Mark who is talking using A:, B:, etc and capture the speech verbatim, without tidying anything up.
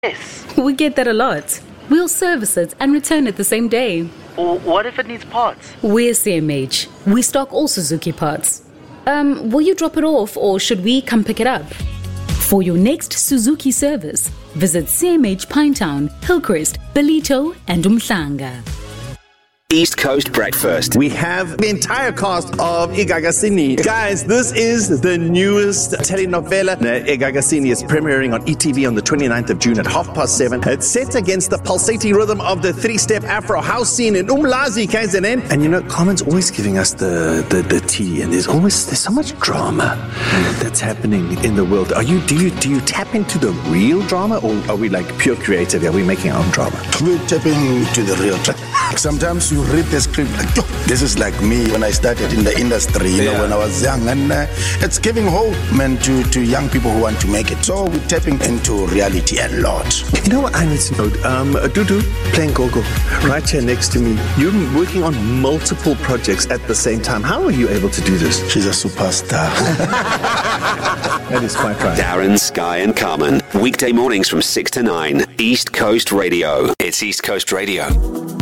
A: Yes.
B: We get that a lot. We'll service it and return it the same day.
A: Or what if it needs parts?
B: We're C M H. We stock all Suzuki parts. Um, will you drop it off or should we come pick it up? For your next Suzuki service, visit C M H Pinetown, Hillcrest, Ballito and Umhlanga.
C: East Coast Breakfast.
D: We have the entire cast of Egagasini. Guys, this is the newest telenovela. Egagasini is premiering on E T V on the twenty-ninth of June at half past seven. It's set against the pulsating rhythm of the three-step Afro house scene in Umlazi, K Z N. And you know, Carmen's always giving us the, the, the tea, and there's always there's so much drama that's happening in the world. Are you do you do you tap into the real drama, or are we like pure creative? Are we making our own drama?
E: We're tapping into the real drama. Sometimes you read the script like, oh, this is like me when I started in the industry, you yeah. know, when I was young. And uh, it's giving hope, man, to, to young people who want to make it. So we're tapping into reality a lot.
D: You know what I need to know? Um, Dudu playing Gogo right here next to me. You're working on multiple projects at the same time. How are you able to do this?
E: She's a superstar.
D: That is quite right.
C: Darren, Sky and Carmen. Weekday mornings from six to nine. East Coast Radio. It's East Coast Radio.